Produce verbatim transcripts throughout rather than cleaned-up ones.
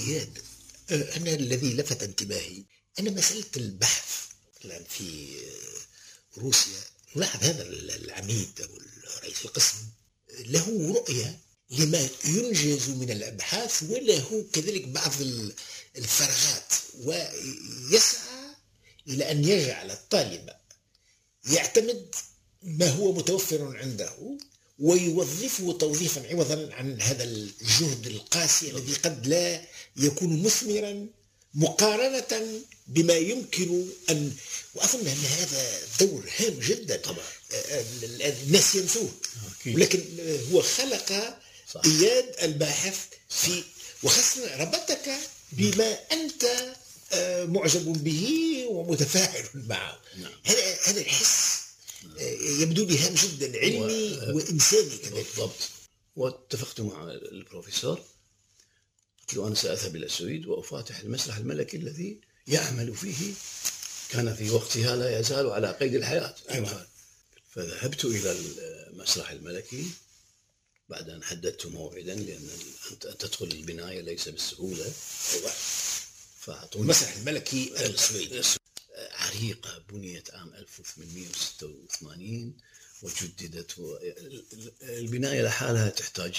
إياد، أنا الذي لفت انتباهي أن مسألة البحث الآن في روسيا، نلاحظ هذا العميد أو رئيس القسم له رؤية لما ينجز من الأبحاث، وله كذلك بعض الفراغات، ويسعى إلى أن يجعل الطالب يعتمد ما هو متوفر عنده ويوظفه توظيفا عوضا عن هذا الجهد القاسي الذي قد لا يكون مثمرا مقارنة بما يمكن أن، وأظن أن هذا دور هام جدا طبعا الناس ينسوه، ولكن هو خلق صح. إياد الباحث في، وخاصة ربطك بما أنت معجب به ومتفاعل معه. نعم. هذا هذا الحس يبدو لي هام جدا، علمي و... وإنساني كذلك. بالضبط. واتفقت مع البروفيسور، قلت له أنا سأذهب إلى السويد وأفاتح المسرح الملكي الذي يعمل فيه، كان في وقتها لا يزال على قيد الحياة. أيوة. فذهبت إلى المسرح الملكي بعد أن حددت موعدا، لأن أن تدخل البناية ليس بالسهولة. أيوة. فأعطوني المسرح الملكي السويدي عريقة، بنيت عام ألف وثمانمئة وستة وثمانين وجددت، البناية لحالها تحتاج.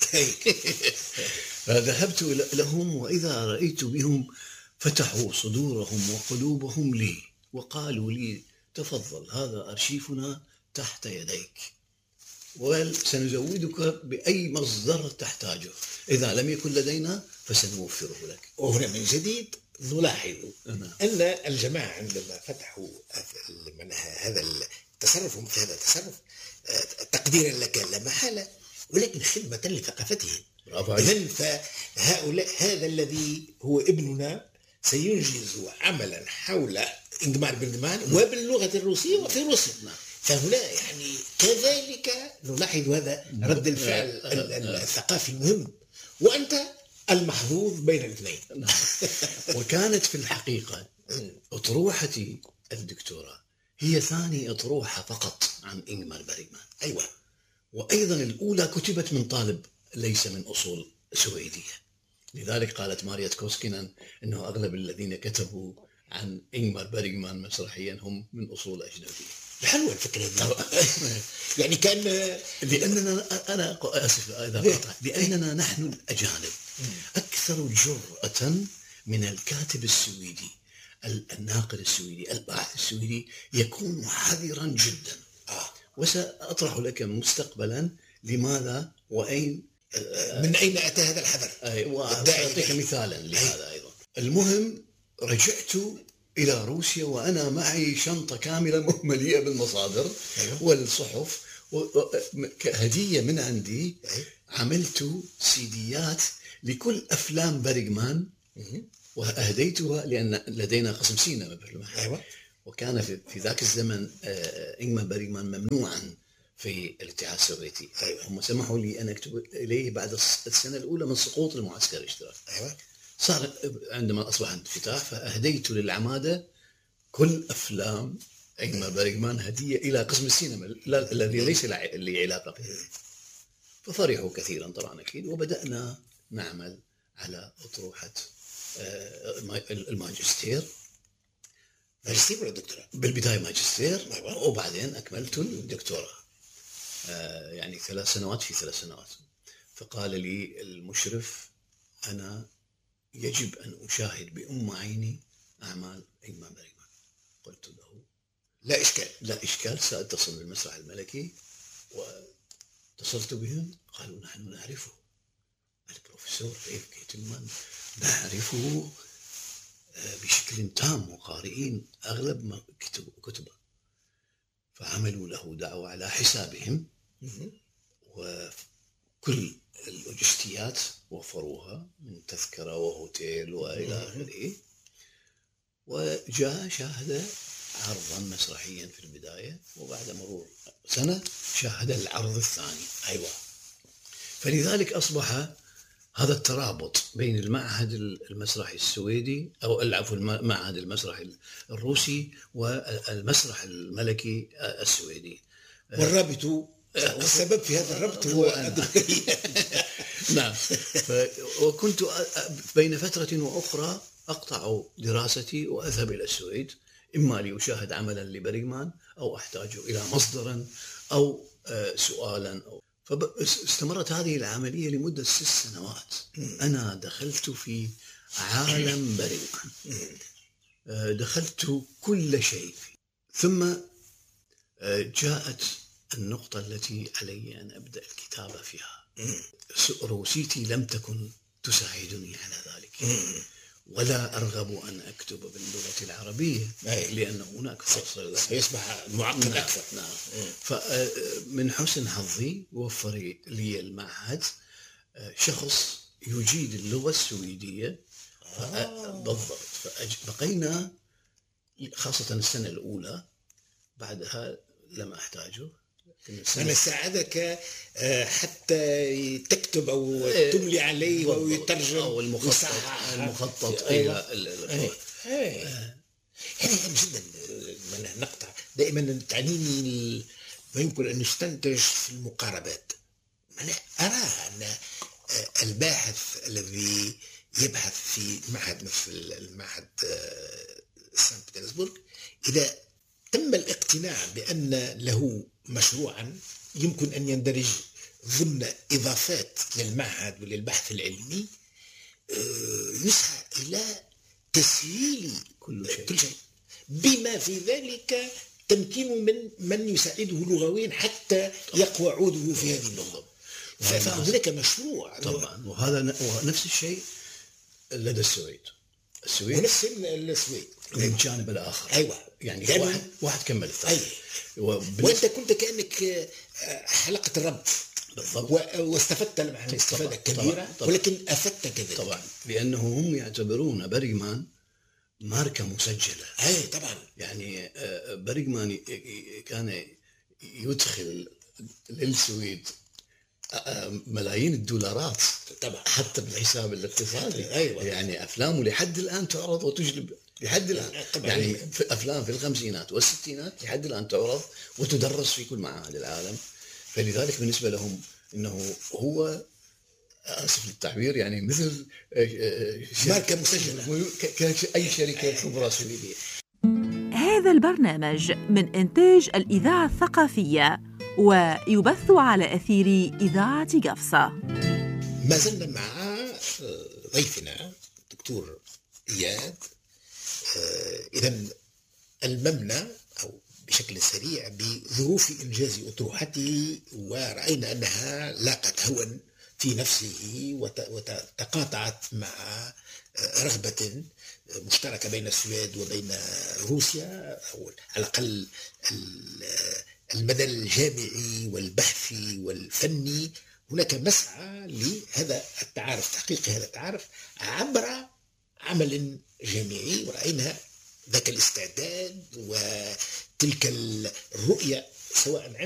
فذهبت لهم وإذا رأيت بهم فتحوا صدورهم وقلوبهم لي وقالوا لي تفضل، هذا أرشيفنا تحت يديك وسنزودك بأي مصدر تحتاجه، إذا لم يكن لدينا فسنوفره لك. وهنا من جديد نلاحظ أن الجماعة عندما فتحوا هذا التصرف، مثل هذا التصرف تقديرا لك لا محالة، ولكن خدمة لثقافتهم. إذن فهؤلاء، هذا الذي هو ابننا سينجز عملا حول إنجمار بنجمان وباللغة الروسية وفي روسيا. فهنا يعني كذلك نلاحظ هذا رد الفعل الثقافي المهم، وأنت المحظوظ بين الاثنين. وكانت في الحقيقة أطروحتي الدكتوراه هي ثاني أطروحة فقط عن إنجمار بريغمان. أيوة. وأيضا الأولى كتبت من طالب ليس من أصول سويدية، لذلك قالت ماريا كوسكينن أنه أغلب الذين كتبوا عن إنجمار بريغمان مسرحيا هم من أصول أجنبية. حلوة الفكرة دي. يعني كان لأننا أنا آسف إذا قطعت، لأننا نحن الأجانب أكثر جرأة من الكاتب السويدي، الناقد السويدي، الباحث السويدي يكون حذرا جدا. آه. وسأطرح لك مستقبلا لماذا وأين من أين أتى هذا الحذر. وأعطيك مثالا لهذا أيضا. المهم رجعت إلى روسيا وأنا معي شنطة كاملة مليئة بالمصادر. أيوه. والصحف، كهدية من عندي. أيوه. عملت سيديات لكل أفلام بريغمان وأهديتها، لأن لدينا قسم سينما بالمحل. أيوة. وكان في, في ذاك الزمن إنجمار بريغمان ممنوعا في الاتحاد السوفيتي. أيوة. هم سمحوا لي أن أكتب إليه بعد السنة الأولى من سقوط المعسكر الاشتراكي. أيوة. صار عندما أصبح انفتاح فأهديت للعمادة كل أفلام إنجمار بريغمان هدية إلى قسم السينما الذي ليس لي علاقة به. ففرحوا كثيرا طبعا أكيد، وبدأنا نعمل على أطروحة الماجستير. ماجستير ولا دكتوراه؟ بالبداية ماجستير وبعدين أكملت الدكتوراه، يعني ثلاث سنوات في ثلاث سنوات. فقال لي المشرف أنا يجب أن أشاهد بأم عيني أعمال إنجمار بريغمان. قلت له لا إشكال لا إشكال سأتصل بالمسرح الملكي. واتصلت بهم قالوا نحن نعرفه، البروفيسور ريف كيتلمان نعرفه بشكل تام وقارئين أغلب ما كتبه. فعملوا له دعوة على حسابهم وكل اللوجستيات وفروها من تذكرة وهوتيل وإلى آخره. وجاء شاهد عرضا مسرحيا في البداية، وبعد مرور سنة شاهد العرض الثاني. أيوة. فلذلك أصبح هذا الترابط بين المعهد المسرحي السويدي أو العفو المعهد المسرحي الروسي والمسرح الملكي السويدي. والرابط والسبب في هذا الربط هو أنا. نعم. وكنت بين فترة وأخرى أقطع دراستي وأذهب إلى السويد، إما لأشاهد عملا لبرغمان أو أحتاج إلى مصدرا أو سؤالا أو فاستمرت هذه العملية لمدة ست سنوات. أنا دخلت في عالم برغمان، دخلت كل شيء، ثم جاءت النقطة التي علي أن أبدأ الكتابة فيها. روسيتي لم تكن تساعدني على ذلك، ولا أرغب أن أكتب باللغة العربية لأن هناك فصل يصبح معقد أكثر. نعم. فمن حسن حظي وفر لي المعهد شخص يجيد اللغة السويدية. آه. بالضبط. فبقينا خاصة السنة الأولى، بعدها لم أحتاجه. أنا ساعدك حتى تكتب أو تملي عليه أو يترجم أو المخطط المخطط إلى هذا مهم جدا. نقطع دائما تعنيني ما يمكن أن يستنتج في المقاربات. أنا أرى أن الباحث الذي يبحث في معهد مثل المعهد سان بطرسبرغ، إذا تم الاقتناع بأن له مشروعا يمكن أن يندرج ضمن إضافات للمعهد وللبحث العلمي، يسعى إلى تسهيل كل شيء. كل شيء بما في ذلك تمكين من من يساعده لغويا حتى يقوى عوده في هذه اللغة. فهناك مشروع طبعا، وهذا نفس الشيء لدى السويد. السويد ونفس السويد من الجانب الآخر. أيوة، يعني واحد واحد كمل الثاني. أيوة. وأنت كنت كأنك حلقة الربط بالضبط، واستفدت معها استفادة كبيرة. طبعًا. ولكن أفدت كذلك طبعا، لأنه هم يعتبرون برغمان ماركة مسجلة. أي طبعا. يعني برغمان كان يدخل للسويد ملايين الدولارات طبعا حتى بالحساب الاقتصادي. أيوة. يعني أفلامه لحد الآن تعرض وتجلب لحد الآن. يعني في أفلام في الخمسينات والستينات لحد الآن تعرض وتدرس في كل معاهد العالم. فلذلك بالنسبة لهم إنه هو، آسف للتعبير، يعني مثل ماركة مسجلة كأي شركة كبرى سويدية. هذا البرنامج من إنتاج الإذاعة الثقافية ويبث على أثير إذاعة قفصة. ما زلنا مع ضيفنا دكتور إياد. إذن الممنى أو بشكل سريع بظروف إنجاز أطروحته، ورأينا أنها لاقت هوى في نفسه وتقاطعت مع رغبة مشتركة بين السويد وبين روسيا، أو على الأقل المدى الجامعي والبحثي والفني. هناك مسعى لهذا التعارف، تحقيق هذا التعارف عبر عمل جامعي، ورأينا ذاك الاستعداد وتلك الرؤية سواء